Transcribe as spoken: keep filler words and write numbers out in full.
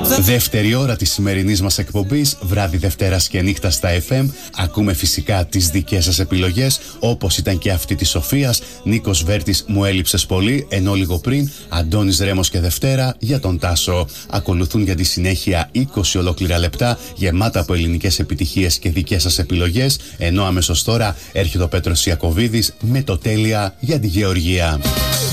Δεύτερη ώρα της σημερινής μας εκπομπής, βράδυ Δευτέρας και νύχτα στα εφ εμ. Ακούμε φυσικά τις δικές σας επιλογές, όπως ήταν και αυτή της Σοφίας. Νίκος Βέρτης, μου έλειψες πολύ, ενώ λίγο πριν Αντώνης Ρέμος και Δευτέρα για τον Τάσο. Ακολουθούν για τη συνέχεια είκοσι ολόκληρα λεπτά γεμάτα από ελληνικές επιτυχίες και δικές σας επιλογές, ενώ αμέσως τώρα έρχεται ο Πέτρος Ιακωβίδης με το τέλεια για τη Γεωργία.